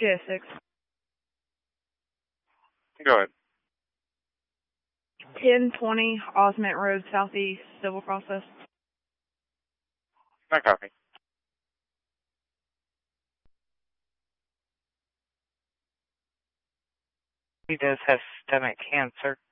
J6. Go ahead. 1020 Osment Road, Southeast, civil process. I copy. He does have stomach cancer.